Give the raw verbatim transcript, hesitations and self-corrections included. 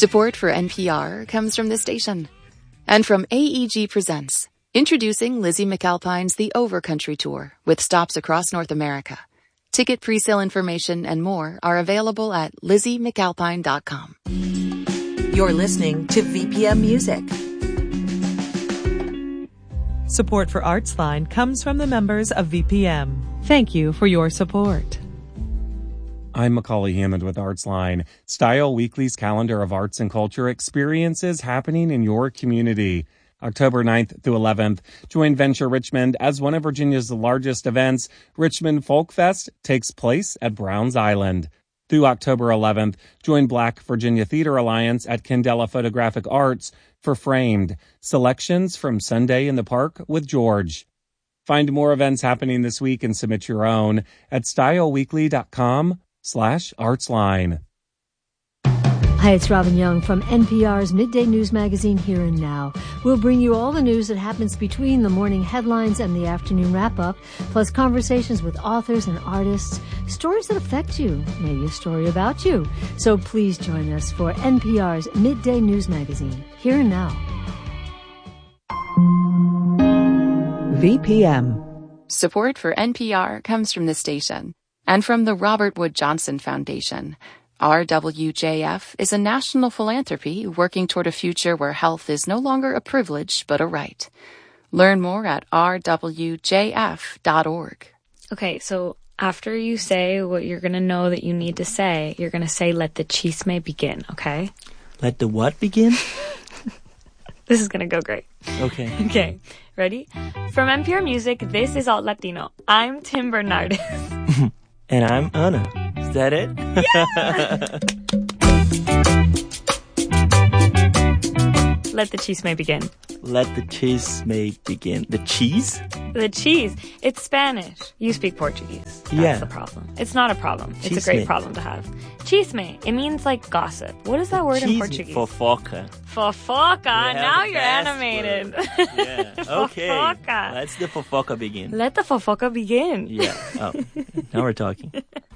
Support for N P R comes from this station. And from A E G Presents, introducing Lizzie McAlpine's The Overcountry Tour with stops across North America. Ticket presale information and more are available at lizzie mcalpine dot com. You're listening to V P M Music. Support for Artsline comes from the members of V P M. Thank you for your support. I'm Macaulay Hammond with Artsline, Style Weekly's calendar of arts and culture experiences happening in your community. October ninth through eleventh, join Venture Richmond as one of Virginia's largest events. Richmond Folk Fest takes place at Browns Island. Through October eleventh, join Black Virginia Theater Alliance at Candela Photographic Arts for Framed, selections from Sunday in the Park with George. Find more events happening this week and submit your own at styleweekly.com slash artsline. Hi, it's Robin Young from N P R's Midday News Magazine Here and Now. We'll bring you all the news that happens between the morning headlines and the afternoon wrap-up, plus conversations with authors and artists, stories that affect you, maybe a story about you. So please join us for N P R's Midday News Magazine Here and Now. V P M. Support for N P R comes from this station and from the Robert Wood Johnson Foundation. R W J F is a national philanthropy working toward a future where health is no longer a privilege but a right. Learn more at r w j f dot org. Okay, so after you say what you're going to know that you need to say, you're going to say, let the chisme begin, okay? Let the what begin? This is going to go great. Okay. Okay, ready? From N P R Music, this is Alt Latino. I'm Tim Bernardis. And I'm Anna. Is that it? Yeah! Let the chisme begin. Let the cheese may begin. The cheese? The cheese. It's Spanish. You speak Portuguese. That's Yeah. the problem. It's not a problem. It's a Chisme. great problem to have. Chisme. It means like gossip. What is that word in Cheese Portuguese? Fofoca. Fofoca. Yeah, Now the you're best animated. word. Yeah. Okay. Fofoca. Let's the fofoca begin. Let the fofoca begin. Yeah. Oh, now we're talking.